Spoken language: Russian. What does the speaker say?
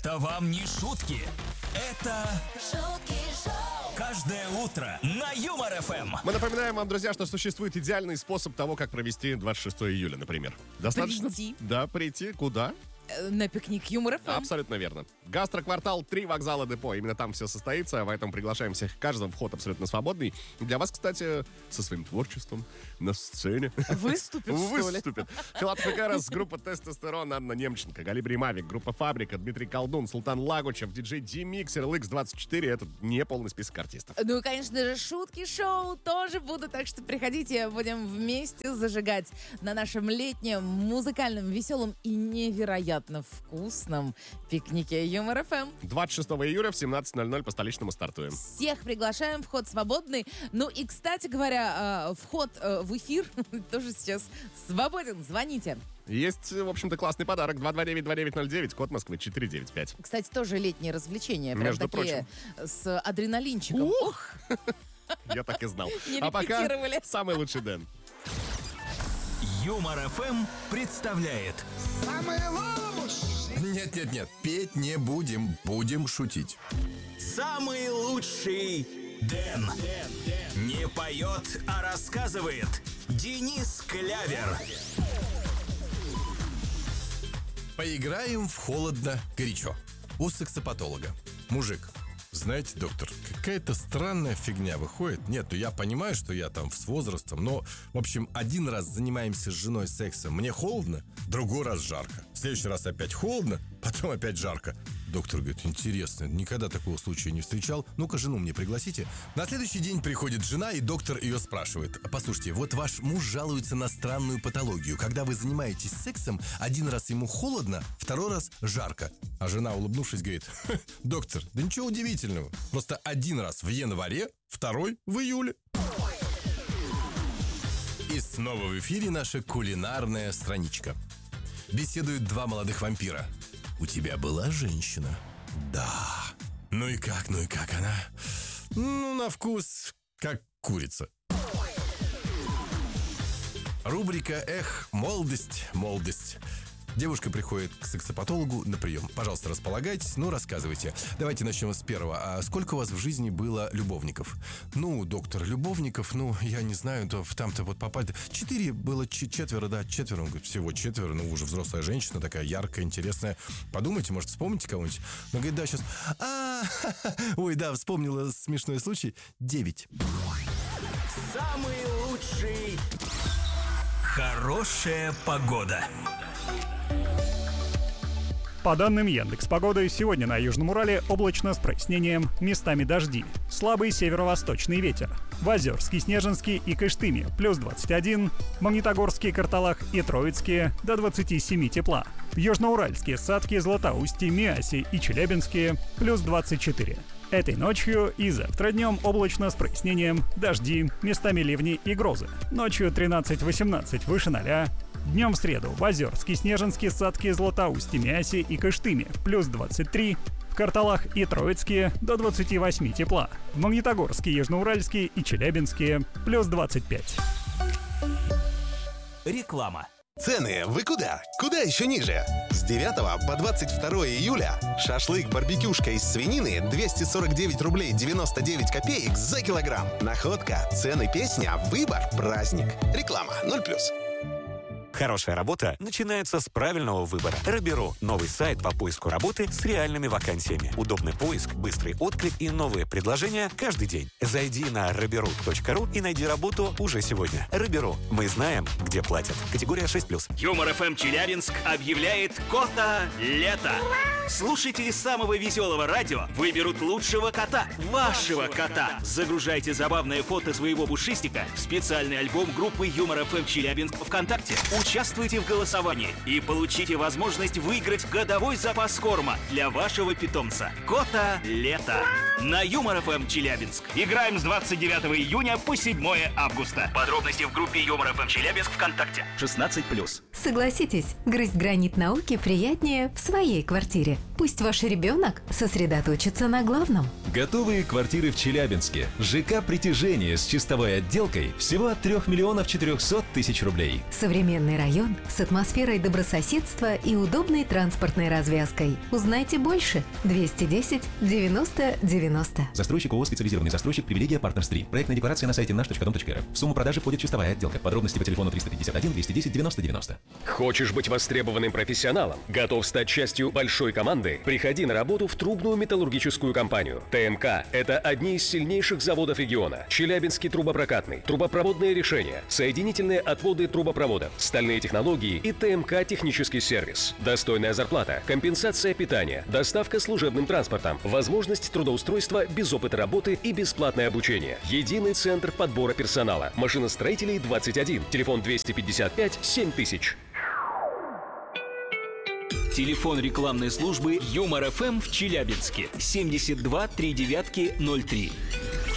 Это вам не шутки. Это шутки шоу. Каждое утро на Юмор ФМ. Мы напоминаем вам, друзья, что существует идеальный способ того, как провести 26 июля, например. Достаточно? Прийти. Да, прийти. Куда? На пикник Юмор ФМ. Абсолютно верно. Гастроквартал 3 вокзала Депо. Именно там все состоится, поэтому приглашаем всех. Каждому вход абсолютно свободный. Для вас, кстати, со своим творчеством на сцене. Выступит, что ли? Выступит. Филат Фекарас, группа Тестостерон, Анна Немченко, Галибри Мавик, группа Фабрика, Дмитрий Колдун, Султан Лагучев, диджей Ди-Миксер, LX24. Это не полный список артистов. Ну и, конечно же, шутки шоу тоже будут, так что приходите, будем вместе зажигать на нашем летнем, музыкальном, веселом и невероятно вкусном пикнике Юмор ФМ. 26 июля в 17:00 по столичному стартуем. Всех приглашаем, вход свободный. Ну и, кстати говоря, вход в эфир тоже сейчас свободен. Звоните. Есть, в общем-то, классный подарок. 229-2909, код Москвы 495. Кстати, тоже летние развлечения. Прям Между такие с адреналинчиком. Ух! Я так и знал. Не А пока репетировали. самый лучший Дэн. Юмор ФМ представляет Нет, петь не будем, будем шутить. самый лучший Дэн. Не поет, а рассказывает Денис Клявер. Поиграем в холодно-горячо. У сексопатолога. Мужик. Знаете, доктор, какая-то странная фигня выходит. Нет, ну я понимаю, что я там с возрастом, но, в общем, один раз занимаемся с женой сексом, мне холодно, другой раз жарко. В следующий раз опять холодно, потом опять жарко. Доктор говорит, интересно, никогда такого случая не встречал. Ну-ка, жену мне пригласите. На следующий день приходит жена, и доктор ее спрашивает. Послушайте, вот ваш муж жалуется на странную патологию. Когда вы занимаетесь сексом, один раз ему холодно, второй раз жарко. А жена, улыбнувшись, говорит, доктор, да ничего удивительного. Просто один раз в январе, второй в июле. И снова в эфире наша кулинарная страничка. Беседуют два молодых вампира. У тебя была женщина? Да. Ну и как она? Ну, на вкус, как курица. Рубрика «Эх, молодость». Девушка приходит к сексопатологу на прием. Пожалуйста, располагайтесь, рассказывайте. Давайте начнем с первого. А сколько у вас в жизни было любовников? Ну, доктор, любовников, я не знаю, там-то вот попали. 4 было, четверо. Он говорит, всего 4, вы уже взрослая женщина, такая яркая, интересная. Подумайте, может, вспомните кого-нибудь? Он говорит, да, сейчас. Ой, да, вспомнила смешной случай. 9. Самый лучший. Хорошая погода. По данным Яндекс.Погоды, сегодня на Южном Урале облачно с прояснением, местами дожди. Слабый северо-восточный ветер. В Озерске, Снежинске и Кыштыме плюс 21, Магнитогорске, Карталах и Троицке до 27 тепла. В Южноуральске, Сатке, Златоусте, Миасе и Челябинске плюс 24. Этой ночью и завтра днем облачно с прояснением, дожди, местами ливни и грозы. Ночью 13-18 выше 0. Днем в среду в Озерске, Снежинске, Сатке, Златоусте, Миасе и Кыштыме плюс 23. В Карталах и Троицке до 28 тепла. В Магнитогорске, Южноуральске и Челябинске плюс 25. Реклама. Цены вы куда? Куда еще ниже? С 9 по 22 июля шашлык-барбекюшка из свинины 249 рублей 99 копеек за килограмм. Находка, цены, песня, выбор, праздник. Реклама 0+. Хорошая работа начинается с правильного выбора. Роберу – новый сайт по поиску работы с реальными вакансиями. Удобный поиск, быстрый отклик и новые предложения каждый день. Зайди на roberu.ru и найди работу уже сегодня. Роберу. Мы знаем, где платят. Категория 6+. Юмор ФМ Челябинск объявляет кота лето. Слушатели самого веселого радио выберут лучшего кота, вашего кота. Загружайте забавное фото своего пушистика в специальный альбом группы Юмор ФМ Челябинск ВКонтакте. Участвуйте в голосовании и получите возможность выиграть годовой запас корма для вашего питомца. Кота лето. На Юмор ФМ Челябинск. Играем с 29 июня по 7 августа. Подробности в группе Юмор ФМ Челябинск ВКонтакте. 16+. Согласитесь, грызть гранит науки приятнее в своей квартире. Пусть ваш ребенок сосредоточится на главном. Готовые квартиры в Челябинске. ЖК «Притяжение» с чистовой отделкой всего от 3 400 тысяч рублей. Современный район с атмосферой добрососедства и удобной транспортной развязкой. Узнайте больше. 210 90 90. Застройщик ООО «Специализированный застройщик Привилегия Партнерс 3». Проектная декларация на сайте наш.дом.рф. В сумму продажи входит чистовая отделка. Подробности по телефону 351 210 90 90. Хочешь быть востребованным профессионалом? Готов стать частью большой команды? Приходи на работу в трубную металлургическую компанию. ТМК – это одни из сильнейших заводов региона. Челябинский трубопрокатный, трубопроводные решения, соединительные отводы трубопроводов, стальные технологии и ТМК технический сервис. Достойная зарплата, компенсация питания, доставка служебным транспортом, возможность трудоустройства без опыта работы и бесплатное обучение. Единый центр подбора персонала. Машиностроителей 21. Телефон 255 7000. Телефон рекламной службы Юмор ФМ в Челябинске 72 39 03.